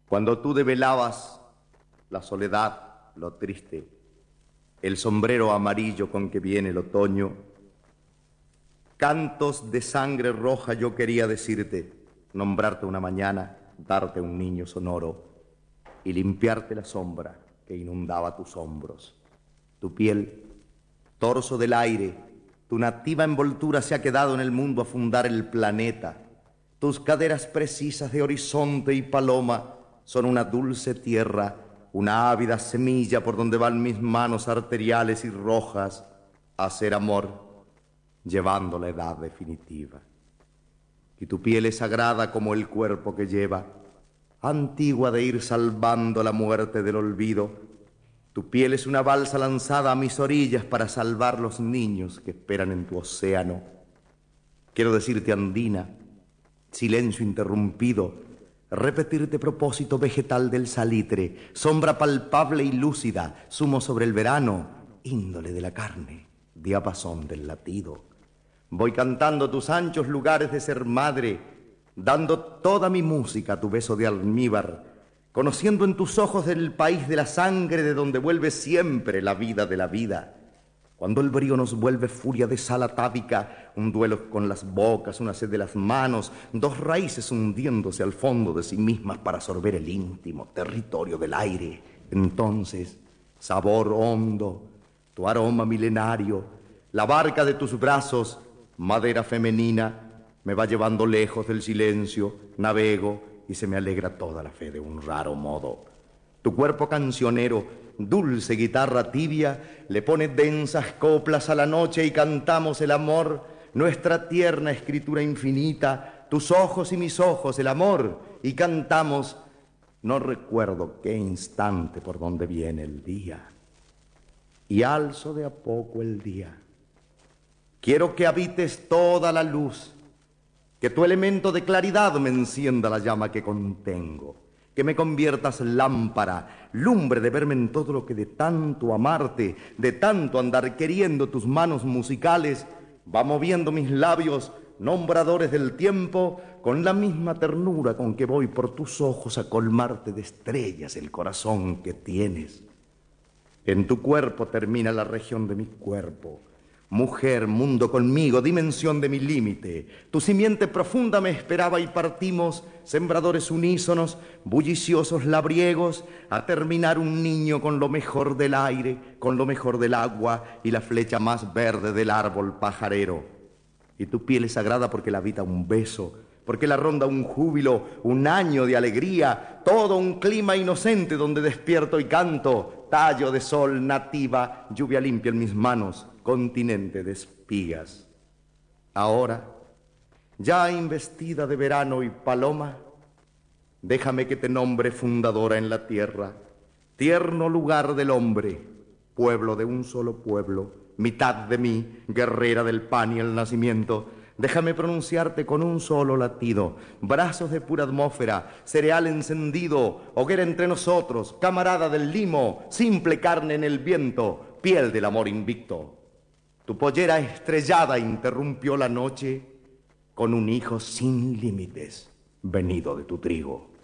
Cuando tú develabas la soledad, lo triste, el sombrero amarillo con que viene el otoño, cantos de sangre roja yo quería decirte, nombrarte una mañana, darte un niño sonoro y limpiarte la sombra que inundaba tus hombros. Tu piel, torso del aire, tu nativa envoltura se ha quedado en el mundo a fundar el planeta. Tus caderas precisas de horizonte y paloma son una dulce tierra, una ávida semilla por donde van mis manos arteriales y rojas a hacer amor, llevando la edad definitiva. Y tu piel es sagrada como el cuerpo que lleva, antigua de ir salvando la muerte del olvido. Tu piel es una balsa lanzada a mis orillas para salvar los niños que esperan en tu océano. Quiero decirte, andina, silencio interrumpido, repetirte propósito vegetal del salitre, sombra palpable y lúcida, zumo sobre el verano, índole de la carne, diapasón del latido. Voy cantando tus anchos lugares de ser madre, dando toda mi música a tu beso de almíbar, conociendo en tus ojos del país de la sangre de donde vuelve siempre la vida de la vida. Cuando el brío nos vuelve furia de sal atávica, un duelo con las bocas, una sed de las manos, dos raíces hundiéndose al fondo de sí mismas para sorber el íntimo territorio del aire. Entonces, sabor hondo, tu aroma milenario, la barca de tus brazos, madera femenina, me va llevando lejos del silencio, navego y se me alegra toda la fe de un raro modo. Tu cuerpo cancionero, dulce guitarra tibia, le pone densas coplas a la noche y cantamos el amor, nuestra tierna escritura infinita, tus ojos y mis ojos, el amor, y cantamos, no recuerdo qué instante por donde viene el día, y alzo de a poco el día. Quiero que habites toda la luz, que tu elemento de claridad me encienda la llama que contengo, que me conviertas lámpara, lumbre de verme en todo lo que de tanto amarte, de tanto andar queriendo tus manos musicales, va moviendo mis labios, nombradores del tiempo, con la misma ternura con que voy por tus ojos a colmarte de estrellas el corazón que tienes. En tu cuerpo termina la región de mi cuerpo. Mujer, mundo conmigo, dimensión de mi límite. Tu simiente profunda me esperaba y partimos, sembradores unísonos, bulliciosos labriegos, a terminar un niño con lo mejor del aire, con lo mejor del agua y la flecha más verde del árbol pajarero. Y tu piel es sagrada porque la habita un beso, porque la ronda un júbilo, un año de alegría, todo un clima inocente donde despierto y canto, tallo de sol nativa, lluvia limpia en mis manos, continente de espigas. Ahora, ya investida de verano y paloma, déjame que te nombre fundadora en la tierra, tierno lugar del hombre, pueblo de un solo pueblo, mitad de mí, guerrera del pan y el nacimiento. Déjame pronunciarte con un solo latido, brazos de pura atmósfera, cereal encendido, hoguera entre nosotros, camarada del limo, simple carne en el viento, piel del amor invicto. Tu pollera estrellada interrumpió la noche con un hijo sin límites, venido de tu trigo.